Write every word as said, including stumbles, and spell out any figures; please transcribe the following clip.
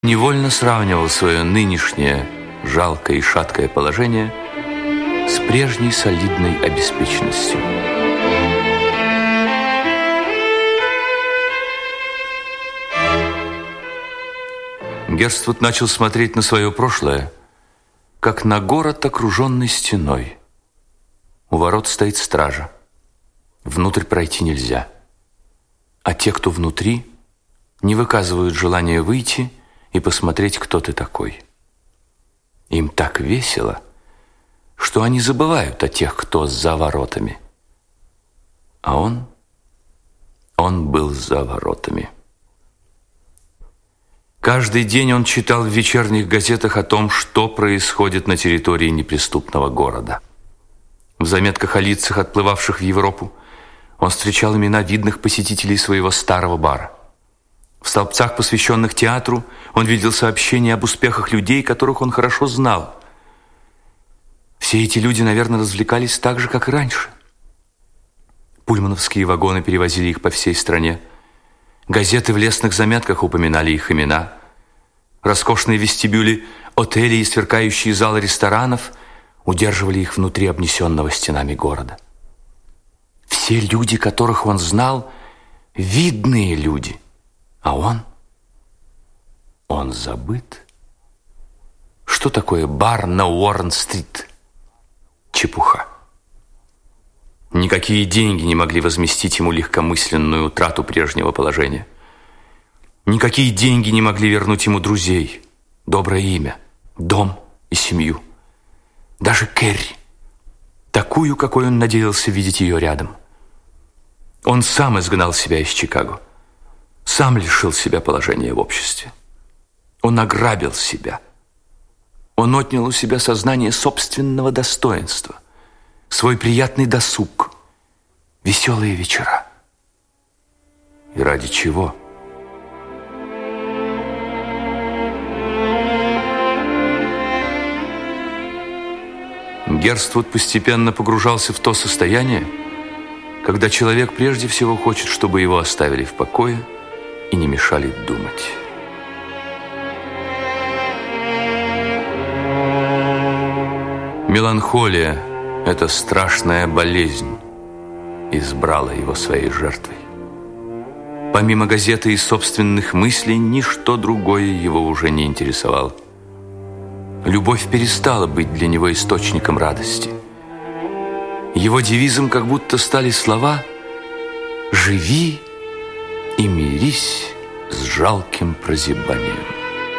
невольно сравнивал свое нынешнее жалкое и шаткое положение с прежней солидной обеспеченностью. Герствуд начал смотреть на свое прошлое, как на город, окруженный стеной. У ворот стоит стража. Внутрь пройти нельзя. А те, кто внутри, не выказывают желания выйти и посмотреть, кто ты такой. Им так весело, что они забывают о тех, кто за воротами. А он, он был за воротами. Каждый день он читал в вечерних газетах о том, что происходит на территории неприступного города. В заметках о лицах, отплывавших в Европу, он встречал имена видных посетителей своего старого бара. В столбцах, посвященных театру, он видел сообщения об успехах людей, которых он хорошо знал. Все эти люди, наверное, развлекались так же, как и раньше. Пульмановские вагоны перевозили их по всей стране. Газеты в лестных заметках упоминали их имена. Роскошные вестибюли отелей и сверкающие залы ресторанов удерживали их внутри обнесенного стенами города. Все люди, которых он знал, видные люди. А он? Он забыт. Что такое бар на Уоррен-стрит? Чепуха. Никакие деньги не могли возместить ему легкомысленную утрату прежнего положения. Никакие деньги не могли вернуть ему друзей, доброе имя, дом и семью. Даже Кэрри, такую, какой он надеялся видеть ее рядом. Он сам изгнал себя из Чикаго, сам лишил себя положения в обществе. Он ограбил себя. Он отнял у себя сознание собственного достоинства, свой приятный досуг, веселые вечера. И ради чего? Герствуд постепенно погружался в то состояние, когда человек прежде всего хочет, чтобы его оставили в покое и не мешали думать. Меланхолия, эта страшная болезнь, избрала его своей жертвой. Помимо газеты и собственных мыслей, ничто другое его уже не интересовало. Любовь перестала быть для него источником радости. Его девизом как будто стали слова «Живи и мирись с жалким прозябанием».